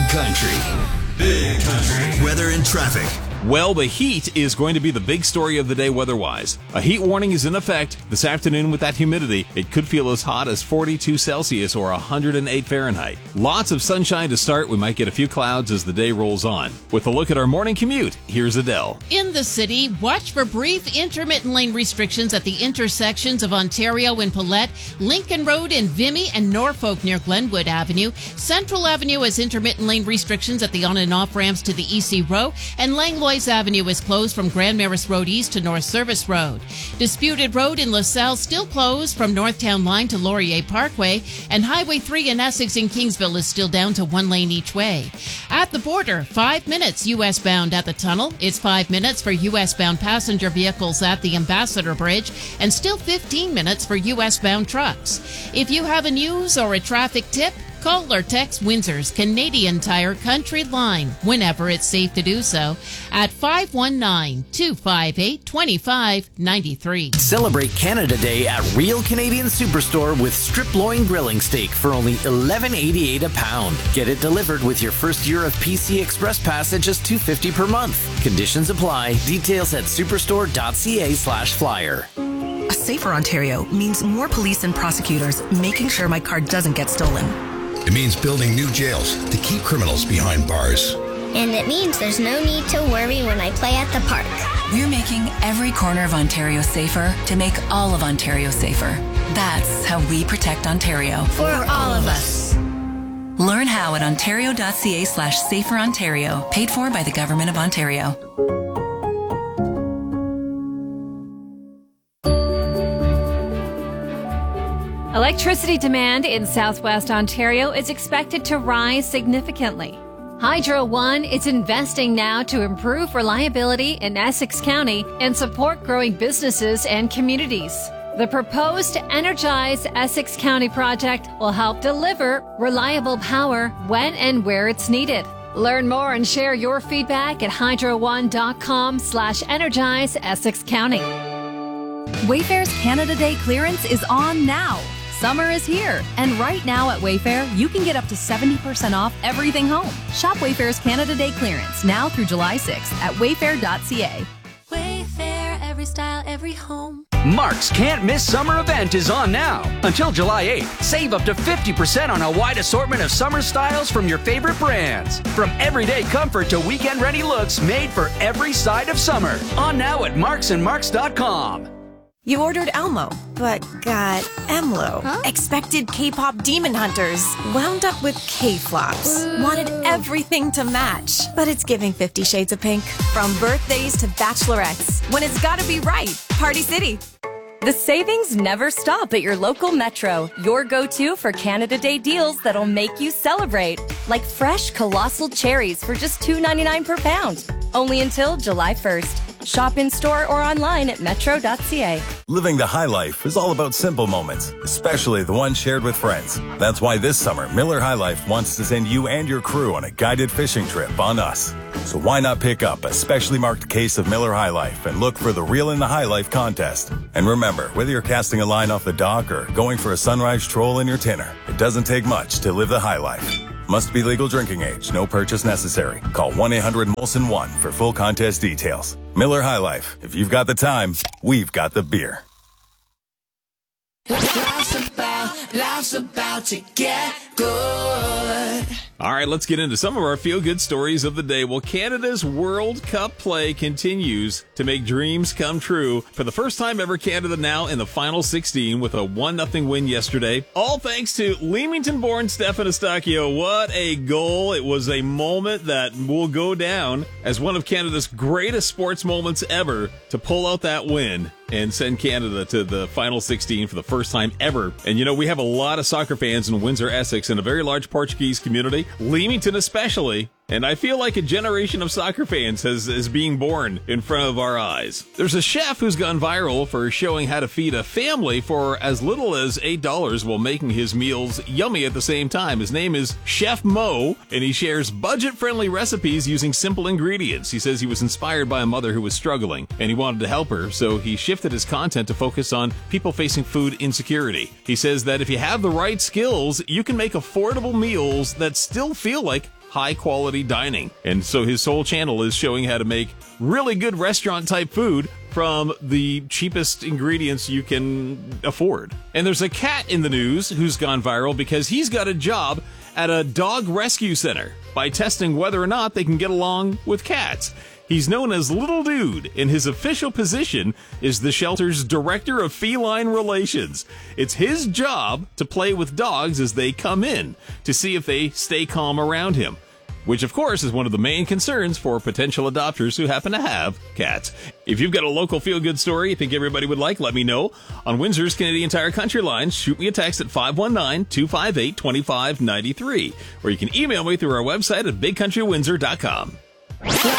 Country. Big Country. Weather and traffic. Well, the heat is going to be the big story of the day weather-wise. A heat warning is in effect this afternoon with that humidity. It could feel as hot as 42 Celsius or 108 Fahrenheit. Lots of sunshine to start. We might get a few clouds as the day rolls on. With a look at our morning commute, here's Adele. In the city, watch for brief intermittent lane restrictions at the intersections of Ontario and Paulette, Lincoln Road in Vimy and Norfolk near Glenwood Avenue. Central Avenue has intermittent lane restrictions at the on and off ramps to the EC Row, and Langlois Avenue is closed from Grand Maris Road East to North Service Road. Disputed Road in LaSalle still closed from Northtown Line to Laurier Parkway, and Highway 3 in Essex and Kingsville is still down to 1 lane each way. At the border, 5 minutes U.S. bound at the tunnel. It's 5 minutes for U.S. bound passenger vehicles at the Ambassador Bridge, and still 15 minutes for U.S. bound trucks. If you have a news or a traffic tip, call or text Windsor's Canadian Tire Country Line whenever it's safe to do so at 519-258-2593. Celebrate Canada Day at Real Canadian Superstore with strip loin grilling steak for only $11.88 a pound. Get it delivered with your first year of PC Express Pass at just $2.50 per month. Conditions apply. Details at superstore.ca/flyer. A safer Ontario means more police and prosecutors making sure my car doesn't get stolen. It means building new jails to keep criminals behind bars. And it means there's no need to worry when I play at the park. We're making every corner of Ontario safer to make all of Ontario safer. That's how we protect Ontario. For all of us. Learn how at ontario.ca/saferontario. Paid for by the Government of Ontario. Electricity demand in southwest Ontario is expected to rise significantly. Hydro One is investing now to improve reliability in Essex County and support growing businesses and communities. The proposed Energize Essex County project will help deliver reliable power when and where it's needed. Learn more and share your feedback at hydroone.com/energize Essex County. Wayfair's Canada Day clearance is on now. Summer is here, and right now at Wayfair, you can get up to 70% off everything home. Shop Wayfair's Canada Day clearance now through July 6th at wayfair.ca. Wayfair, every style, every home. Mark's Can't Miss Summer event is on now. Until July 8th, save up to 50% on a wide assortment of summer styles from your favorite brands. From everyday comfort to weekend-ready looks made for every side of summer. On now at marksandmarks.com. You ordered Elmo, but got Emlo. Huh? Expected K-pop demon hunters. Wound up with K-flops. Wanted everything to match. But it's giving 50 Shades of Pink. From birthdays to bachelorettes. When it's gotta be right. Party City. The savings never stop at your local Metro. Your go-to for Canada Day deals that'll make you celebrate. Like fresh colossal cherries for just $2.99 per pound. Only until July 1st. Shop in-store or online at metro.ca. Living the high life is all about simple moments, especially the ones shared with friends. That's why this summer, Miller High Life wants to send you and your crew on a guided fishing trip on us. So why not pick up a specially marked case of Miller High Life and look for the Reel in the High Life contest. And remember, whether you're casting a line off the dock or going for a sunrise stroll in your tinner, it doesn't take much to live the high life. Must be legal drinking age. No purchase necessary. Call 1-800-MOLSON-1 for full contest details. Miller High Life. If you've got the time, we've got the beer. Life's about to get good. All right, let's get into some of our feel-good stories of the day. Well, Canada's World Cup play continues to make dreams come true. For the first time ever, Canada now in the final 16 with a 1-0 win yesterday. All thanks to Leamington-born Stefan Eustáquio. What a goal. It was a moment that will go down as one of Canada's greatest sports moments ever to pull out that win and send Canada to the final 16 for the first time ever. And you know, we have a lot of soccer fans in Windsor, Essex, and a very large Portuguese community, Leamington especially. And I feel like a generation of soccer fans is being born in front of our eyes. There's a chef who's gone viral for showing how to feed a family for as little as $8 while making his meals yummy at the same time. His name is Chef Mo, and he shares budget-friendly recipes using simple ingredients. He says he was inspired by a mother who was struggling, and he wanted to help her, so he shifted his content to focus on people facing food insecurity. He says that if you have the right skills, you can make affordable meals that still feel like high-quality dining. And so his sole channel is showing how to make really good restaurant-type food from the cheapest ingredients you can afford. And there's a cat in the news who's gone viral because he's got a job at a dog rescue center by testing whether or not they can get along with cats. He's known as Little Dude, and his official position is the shelter's Director of Feline Relations. It's his job to play with dogs as they come in to see if they stay calm around him, which of course is one of the main concerns for potential adopters who happen to have cats. If you've got a local feel-good story you think everybody would like, let me know. On Windsor's Canadian Tire Country Line, shoot me a text at 519-258-2593, or you can email me through our website at bigcountrywindsor.com.